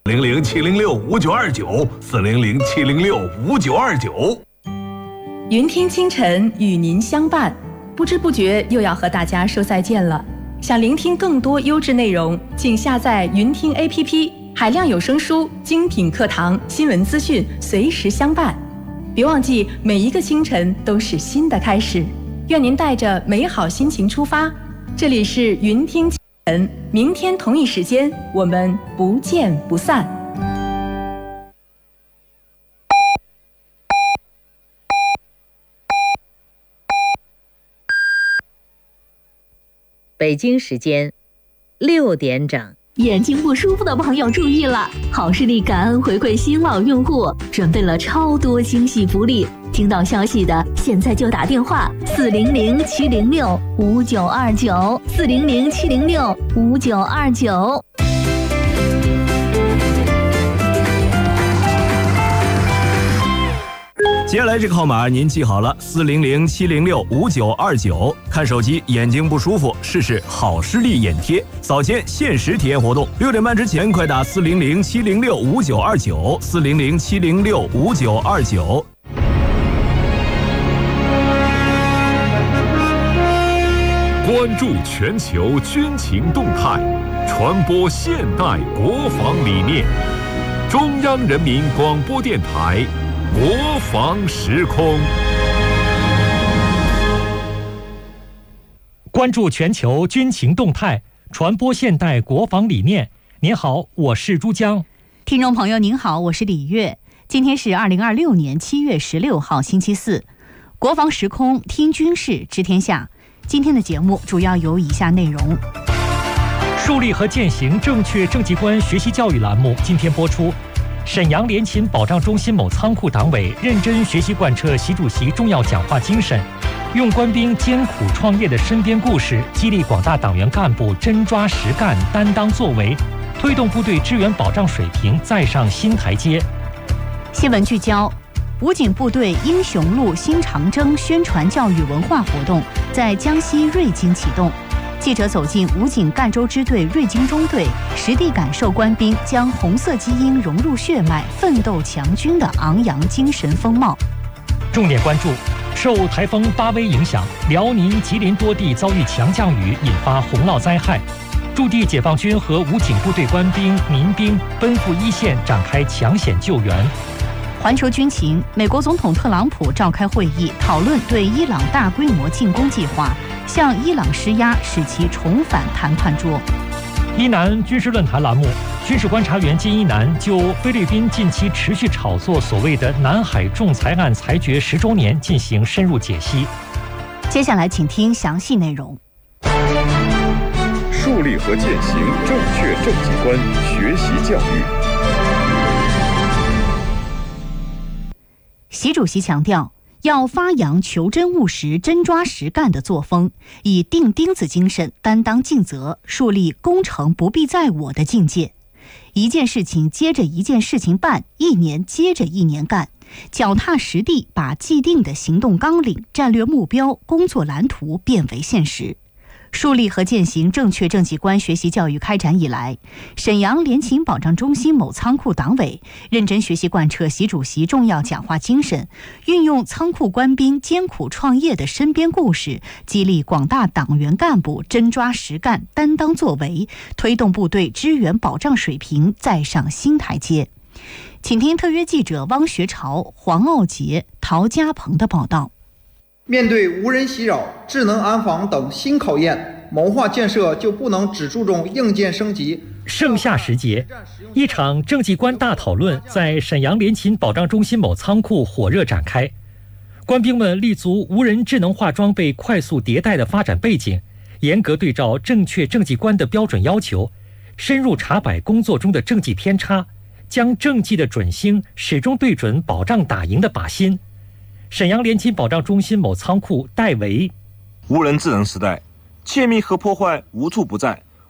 400-706-5929，400-706-5929。 云听清晨与您相伴，不知不觉又要和大家说再见了。想聆听更多优质内容，请下载云听 APP， 海量有声书、精品课堂、新闻资讯，随时相伴。别忘记，每一个清晨都是新的开始。愿您带着美好心情出发。这里是云听清晨，明天同一时间，我们不见不散。 北京时间6点整。 眼睛不舒服的朋友注意了，好视力感恩回馈新老用户，准备了超多惊喜福利。听到消息的，现在就打电话400-706-5929，400-706-5929。 接下来这个号码您记好了，400-706-5929。看手机眼睛不舒服，试试好视力眼贴，早间限时体验活动，6点半之前快打400-706-5929，400-706-5929。 关注全球军情动态，传播现代国防理念。中央人民广播电台国防时空。 关注全球军情动态，传播现代国防理念。您好，我是珠江。 听众朋友您好，我是李月。今天是2026年7月16号星期四，国防时空听军事知天下。今天的节目主要有以下内容： 树立和践行正确政绩观学习教育栏目今天播出。沈阳联勤保障中心某仓库党委认真学习贯彻习主席重要讲话精神，用官兵艰苦创业的身边故事，激励广大党员干部真抓实干、担当作为，推动部队支援保障水平再上新台阶。 新闻聚焦：武警部队英雄路新长征宣传教育文化活动在江西瑞金启动。记者走进武警赣州支队瑞金中队，实地感受官兵将红色基因融入血脉、奋斗强军的昂扬精神风貌。 重点关注：受台风巴威影响，辽宁、吉林多地遭遇强降雨，引发洪涝灾害。驻地解放军和武警部队官兵、民兵奔赴一线，展开抢险救援。 环球军情：美国总统特朗普召开会议，讨论对伊朗大规模进攻计划，向伊朗施压，使其重返谈判桌。 伊南军事论坛栏目，军事观察员金一南就菲律宾近期持续炒作所谓的南海仲裁案裁决10周年进行深入解析。 接下来请听详细内容。 树立和践行正确政绩观学习教育。 习主席强调，要发扬求真务实、真抓实干的作风，以钉钉子精神担当尽责，树立攻城不必在我的境界。一件事情接着一件事情办，一年接着一年干，脚踏实地把既定的行动纲领、战略目标、工作蓝图变为现实。树立和践行正确政绩观学习教育开展以来，沈阳联勤保障中心某仓库党委认真学习贯彻习主席重要讲话精神，运用仓库官兵艰苦创业的身边故事，激励广大党员干部真抓实干、担当作为，推动部队支援保障水平再上新台阶。请听特约记者汪学潮、黄傲杰、陶家鹏的报道。 面对无人袭扰、智能安防等新考验，谋划建设就不能只注重硬件升级。 盛夏时节，一场政绩观大讨论在沈阳联勤保障中心某仓库火热展开。官兵们立足无人智能化装备快速迭代的发展背景，严格对照正确政绩观的标准要求，深入查摆工作中的政绩偏差，将政绩的准星始终对准保障打赢的靶心。沈阳联勤保障中心某仓库代为： 无人智能时代，窃密和破坏无处不在，